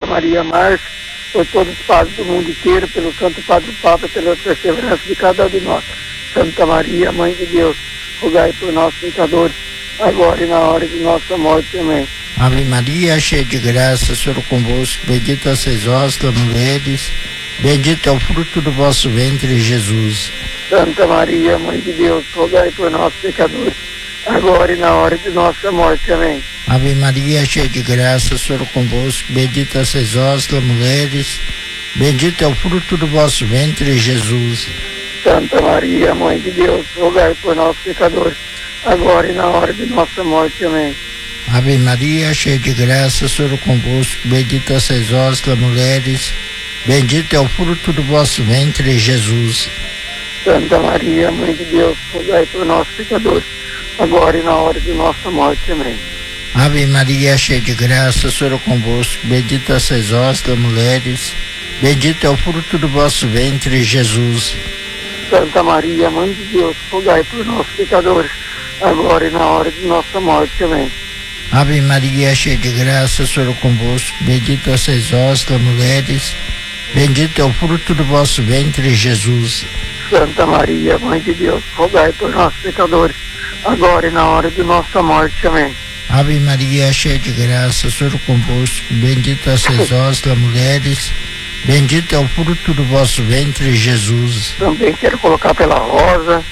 Maria Márcia, por todos os padres do mundo inteiro, pelo Santo Padre Papa, pela perseverança de cada um de nós. Santa Maria, Mãe de Deus, rogai por nós pecadores, agora e na hora de nossa morte. Amém. Ave Maria, cheia de graça, o Senhor é convosco, bendita sois vós das mulheres, bendito é o fruto do vosso ventre, Jesus. Santa Maria, Mãe de Deus, rogai por nós pecadores, agora e na hora de nossa morte. Amém. Ave Maria, cheia de graça, o Senhor é convosco, bendita sois vós das mulheres, bendito é o fruto do vosso ventre, Jesus. Santa Maria, Mãe de Deus, rogai por nós pecadores, agora e na hora de nossa morte. Amém. Ave Maria, cheia de graça, o Senhor é convosco, bendita sois vós das mulheres, bendito é o fruto do vosso ventre, Jesus. Santa Maria, Mãe de Deus, rogai por nós pecadores, agora e na hora de nossa morte. Amém. Ave Maria, cheia de graça, o Senhor é convosco, bendita sois vós das mulheres, bendito é o fruto do vosso ventre, Jesus. Santa Maria, Mãe de Deus, rogai por nós pecadores, agora e na hora de nossa morte. Amém. Ave Maria, cheia de graça, o Senhor é convosco, bendita sois vós das mulheres, bendito é o fruto do vosso ventre, Jesus. Santa Maria, Mãe de Deus, rogai por nós pecadores, agora e na hora de nossa morte. Amém. Ave Maria, cheia de graça, o Senhor é convosco, bendita sois vós das mulheres, bendito é o fruto do vosso ventre, Jesus. Também quero colocar pela Rosa.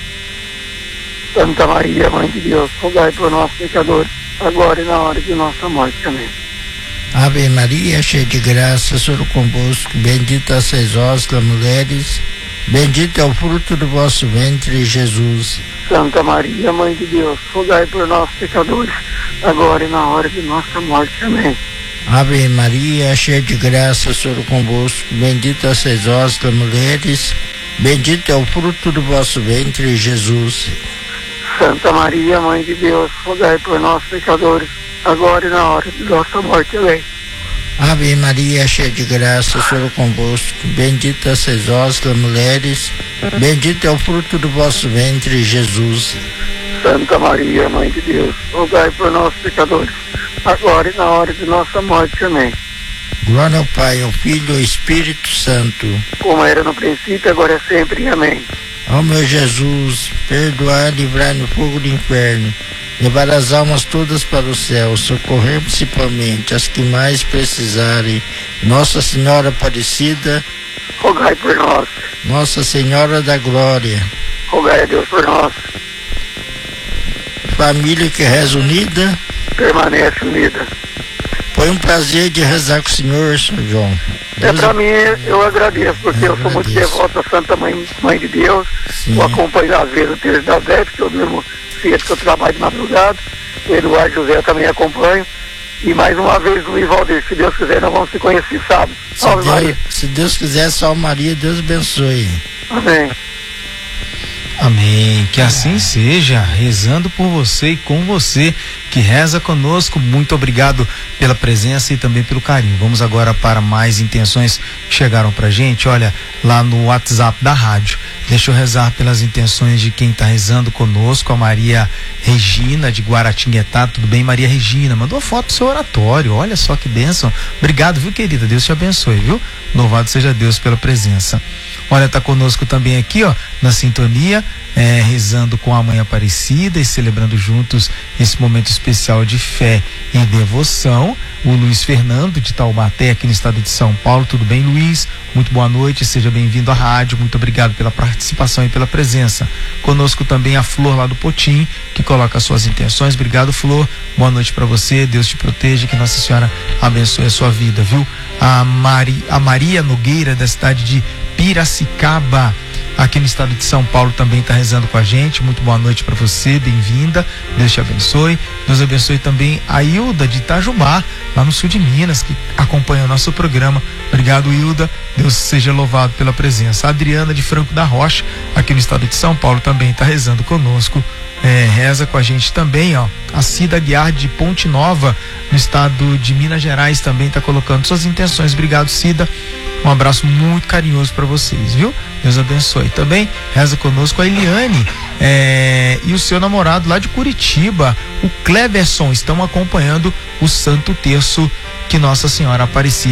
Santa Maria, Mãe de Deus, rogai por nós pecadores, agora e na hora de nossa morte. Amém. Ave Maria, cheia de graça, o Senhor é convosco, bendita sois vós das mulheres, bendito é o fruto do vosso ventre, Jesus. Santa Maria, Mãe de Deus, rogai por nós pecadores, agora e na hora de nossa morte. Amém. Ave Maria, cheia de graça, o Senhor é convosco, bendita sois vós das mulheres, bendito é o fruto do vosso ventre, Jesus. Santa Maria, Mãe de Deus, rogai por nós pecadores, agora e na hora de nossa morte. Amém. Ave Maria, cheia de graça, o Senhor é convosco, bendita sois vós das mulheres, bendito é o fruto do vosso ventre, Jesus. Santa Maria, Mãe de Deus, rogai por nós pecadores, agora e na hora de nossa morte. Amém. Glória ao Pai, ao Filho e ao Espírito Santo, como era no princípio, agora é sempre. Amém. Ó meu Jesus, perdoai e livrai no fogo do inferno, levar as almas todas para o céu, socorrer principalmente as que mais precisarem. Nossa Senhora Aparecida, rogai por nós. Nossa Senhora da Glória, rogai a Deus por nós. Família que reza unida, permanece unida. Foi um prazer de rezar com o senhor, Sr. João. Para mim, eu agradeço, porque eu sou muito devoto à Santa Mãe de Deus. Sim. Eu acompanho às vezes o texto da Zé, porque eu mesmo cedo que eu trabalho de madrugada. O Eduardo José também acompanho. E mais uma vez, Luiz Valdir, se Deus quiser, nós vamos se conhecer sábado. Salve Maria. Se Deus quiser, salve Maria, Deus abençoe. Amém. Amém, que assim seja, rezando por você e com você que reza conosco. Muito obrigado pela presença e também pelo carinho. Vamos agora para mais intenções que chegaram pra gente, olha, lá no WhatsApp da rádio. Deixa eu rezar pelas intenções de quem tá rezando conosco, a Maria Regina de Guaratinguetá. Tudo bem, Maria Regina? Mandou foto do seu oratório, olha só que bênção. Obrigado, viu, querida? Deus te abençoe, viu? Louvado seja Deus pela presença. Olha, tá conosco também aqui, ó, na sintonia, rezando com a Mãe Aparecida e celebrando juntos esse momento especial de fé e devoção, o Luiz Fernando de Taubaté, aqui no estado de São Paulo. Tudo bem, Luiz? Muito boa noite, seja bem-vindo à rádio, muito obrigado pela participação e pela presença. Conosco também a Flor lá do Potim, que coloca suas intenções. Obrigado, Flor, boa noite para você, Deus te proteja, que Nossa Senhora abençoe a sua vida, viu? A Maria Nogueira, da cidade de Piracicaba, aqui no estado de São Paulo, também está rezando com a gente. Muito boa noite para você, bem-vinda, Deus te abençoe. Deus abençoe também a Hilda de Itajubá, lá no sul de Minas, que acompanha o nosso programa. Obrigado, Hilda, Deus seja louvado pela presença. A Adriana de Franco da Rocha, aqui no estado de São Paulo, também está rezando conosco, reza com a gente também, ó. A Cida Guiar de Ponte Nova, no estado de Minas Gerais, também está colocando suas intenções. Obrigado, Cida. Um abraço muito carinhoso para vocês, viu? Deus abençoe. Também reza conosco a Eliane e o seu namorado lá de Curitiba, o Cleverson, estão acompanhando o Santo Terço que Nossa Senhora Aparecida